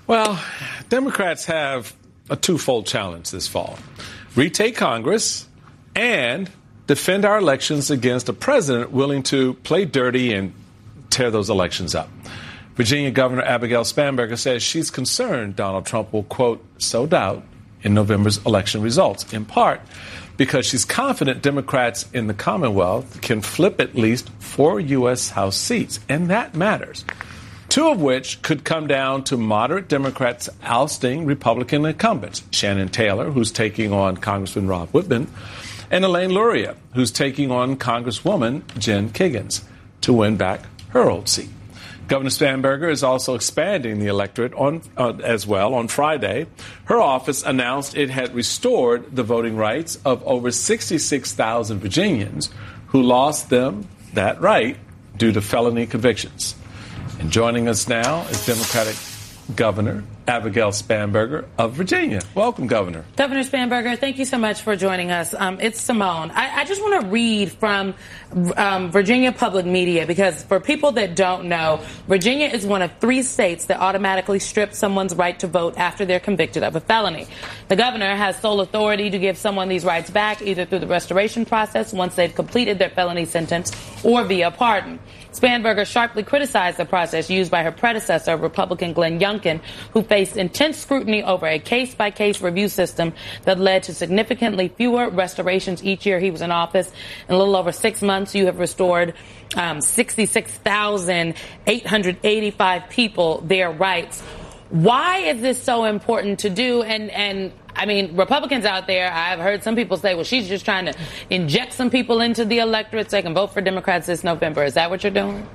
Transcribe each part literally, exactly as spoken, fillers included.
Well, Democrats have a twofold challenge this fall. Retake Congress and defend our elections against a president willing to play dirty and tear those elections up. Virginia Governor Abigail Spanberger says she's concerned Donald Trump will, quote, sow doubt in November's election results, in part because she's confident Democrats in the Commonwealth can flip at least four U S House seats, and that matters. Two of which could come down to moderate Democrats ousting Republican incumbents, Shannon Taylor, who's taking on Congressman Rob Whitman, and Elaine Luria, who's taking on Congresswoman Jen Kiggans, to win back her old seat. Governor Spanberger is also expanding the electorate on uh, as well. On Friday, her office announced it had restored the voting rights of over sixty-six thousand Virginians who lost them that right due to felony convictions. And joining us now is Democratic Governor Abigail Spanberger of Virginia. Welcome, Governor. Governor Spanberger, thank you so much for joining us. Um, it's Simone. I, I just want to read from um, Virginia Public Media, because for people that don't know, Virginia is one of three states that automatically strip someone's right to vote after they're convicted of a felony. The governor has sole authority to give someone these rights back, either through the restoration process once they've completed their felony sentence or via pardon. Spanberger sharply criticized the process used by her predecessor, Republican Glenn Youngkin, who faced intense scrutiny over a case-by-case review system that led to significantly fewer restorations each year he was in office. In a little over six months, you have restored um, sixty-six thousand eight hundred eighty-five people their rights. Why is this so important to do? And, and I mean, Republicans out there, I've heard some people say, well, she's just trying to inject some people into the electorate so they can vote for Democrats this November. Is that what you're doing?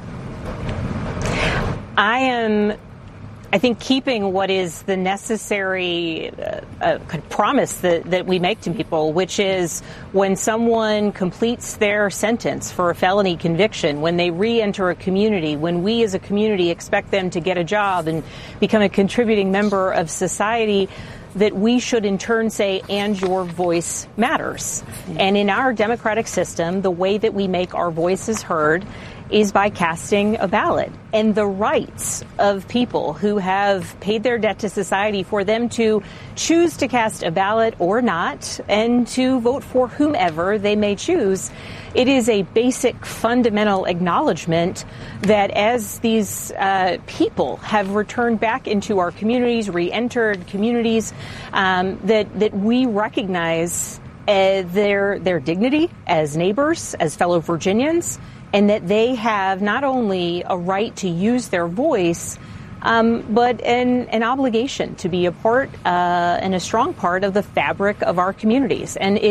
I am, I think, keeping what is the necessary uh, uh, promise that, that we make to people, which is when someone completes their sentence for a felony conviction, when they re-enter a community, when we as a community expect them to get a job and become a contributing member of society, that we should in turn say, and your voice matters. Mm-hmm. And in our democratic system, the way that we make our voices heard is by casting a ballot. And the rights of people who have paid their debt to society, for them to choose to cast a ballot or not, and to vote for whomever they may choose, it is a basic fundamental acknowledgement that as these uh, people have returned back into our communities, re-entered communities, um, that, that we recognize uh, their, their dignity as neighbors, as fellow Virginians, and that they have not only a right to use their voice, um, but an, an obligation to be a part uh, and a strong part of the fabric of our communities. And